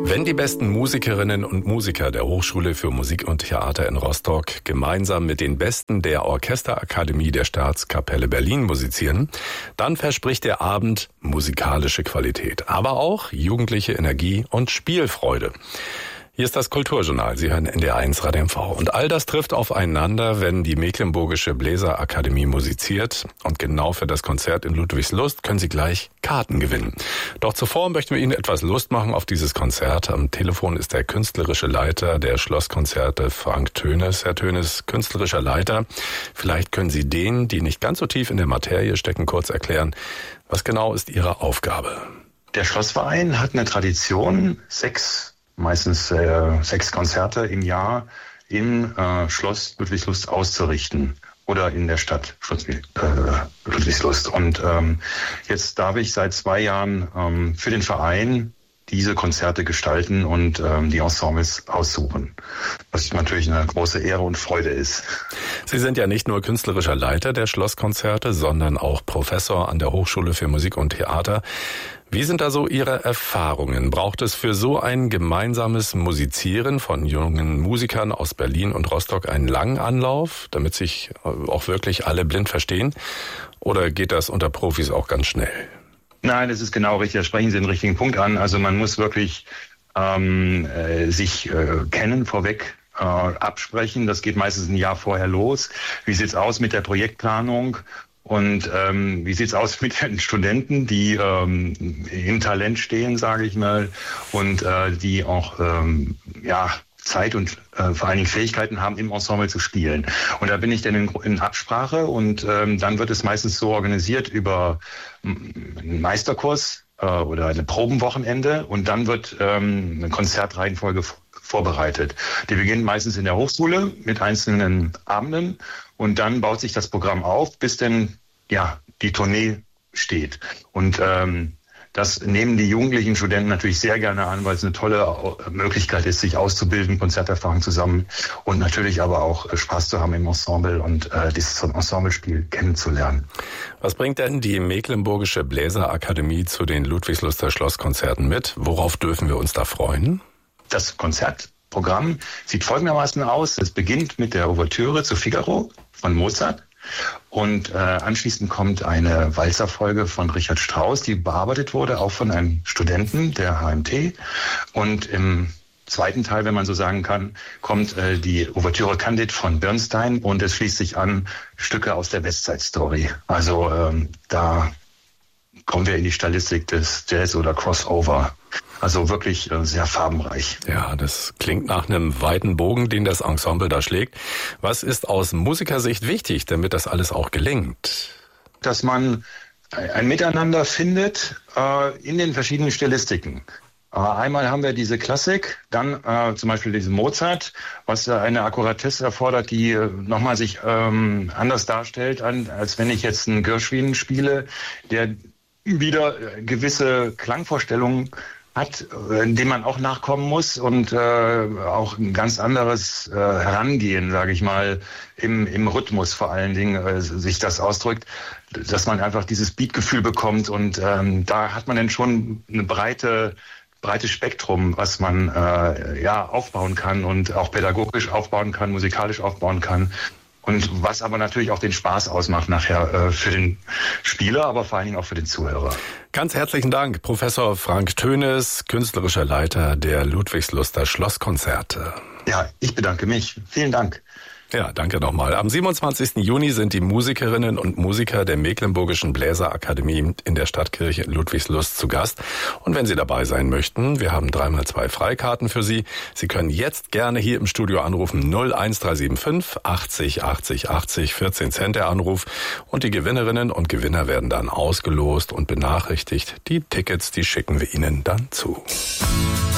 Wenn die besten Musikerinnen und Musiker der Hochschule für Musik und Theater in Rostock gemeinsam mit den Besten der Orchesterakademie der Staatskapelle Berlin musizieren, dann verspricht der Abend musikalische Qualität, aber auch jugendliche Energie und Spielfreude. Hier ist das Kulturjournal. Sie hören NDR1 Radio MV. Und all das trifft aufeinander, wenn die Mecklenburgische Bläserakademie musiziert. Und genau für das Konzert in Ludwigslust können Sie gleich Karten gewinnen. Doch zuvor möchten wir Ihnen etwas Lust machen auf dieses Konzert. Am Telefon ist der künstlerische Leiter der Schlosskonzerte, Frank Tönes. Herr Tönes, künstlerischer Leiter. Vielleicht können Sie denen, die nicht ganz so tief in der Materie stecken, kurz erklären, was genau ist Ihre Aufgabe? Der Schlossverein hat eine Tradition, meistens 6 Konzerte im Jahr im Schloss Ludwigslust auszurichten oder in der Stadt Ludwigslust. Und jetzt darf ich seit 2 Jahren für den Verein diese Konzerte gestalten und die Ensembles aussuchen, was natürlich eine große Ehre und Freude ist. Sie sind ja nicht nur künstlerischer Leiter der Schlosskonzerte, sondern auch Professor an der Hochschule für Musik und Theater. Wie sind da so Ihre Erfahrungen? Braucht es für so ein gemeinsames Musizieren von jungen Musikern aus Berlin und Rostock einen langen Anlauf, damit sich auch wirklich alle blind verstehen? Oder geht das unter Profis auch ganz schnell? Nein, das ist genau richtig. Da sprechen Sie den richtigen Punkt an. Also man muss wirklich sich kennen vorweg. Absprechen. Das geht meistens ein Jahr vorher los. Wie sieht's aus mit der Projektplanung? Und wie sieht's aus mit den Studenten, die im Talent stehen, sage ich mal, und die auch Zeit und vor allen Dingen Fähigkeiten haben, im Ensemble zu spielen. Und da bin ich dann in Absprache und dann wird es meistens so organisiert über einen Meisterkurs oder eine Probenwochenende und dann wird eine Konzertreihenfolge vorbereitet. Die beginnt meistens in der Hochschule mit einzelnen Abenden und dann baut sich das Programm auf, bis denn die Tournee steht. Und das nehmen die jugendlichen Studenten natürlich sehr gerne an, weil es eine tolle Möglichkeit ist, sich auszubilden, Konzerterfahrung zu sammeln und natürlich aber auch Spaß zu haben im Ensemble und dieses Ensemblespiel kennenzulernen. Was bringt denn die Mecklenburgische Bläserakademie zu den Ludwigsluster Schlosskonzerten mit? Worauf dürfen wir uns da freuen? Das Konzertprogramm sieht folgendermaßen aus. Es beginnt mit der Ouvertüre zu Figaro von Mozart und anschließend kommt eine Walzerfolge von Richard Strauss, die bearbeitet wurde, auch von einem Studenten der HMT. Und im zweiten Teil, wenn man so sagen kann, kommt die Ouvertüre Candid von Bernstein und es schließt sich an Stücke aus der West Side Story. Also da kommen wir in die Stylistik des Jazz oder Crossover. Also wirklich sehr farbenreich. Ja, das klingt nach einem weiten Bogen, den das Ensemble da schlägt. Was ist aus Musikersicht wichtig, damit das alles auch gelingt? Dass man ein Miteinander findet in den verschiedenen Stilistiken. Einmal haben wir diese Klassik, dann zum Beispiel diesen Mozart, was eine Akkuratesse erfordert, die nochmal sich anders darstellt, als wenn ich jetzt einen Gershwin spiele, der wieder gewisse Klangvorstellungen hat, dem man auch nachkommen muss und auch ein ganz anderes Herangehen, sage ich mal, im Rhythmus vor allen Dingen sich das ausdrückt, dass man einfach dieses Beatgefühl bekommt und da hat man dann schon eine breites Spektrum, was man aufbauen kann und auch pädagogisch aufbauen kann, musikalisch aufbauen kann. Und was aber natürlich auch den Spaß ausmacht nachher für den Spieler, aber vor allen Dingen auch für den Zuhörer. Ganz herzlichen Dank, Professor Frank Tönes, künstlerischer Leiter der Ludwigsluster Schlosskonzerte. Ja, ich bedanke mich. Vielen Dank. Ja, danke nochmal. Am 27. Juni sind die Musikerinnen und Musiker der Mecklenburgischen Bläserakademie in der Stadtkirche Ludwigslust zu Gast. Und wenn Sie dabei sein möchten, wir haben 3x2 Freikarten für Sie. Sie können jetzt gerne hier im Studio anrufen 01375 80 80 80 14 Cent der Anruf. Und die Gewinnerinnen und Gewinner werden dann ausgelost und benachrichtigt. Die Tickets, die schicken wir Ihnen dann zu.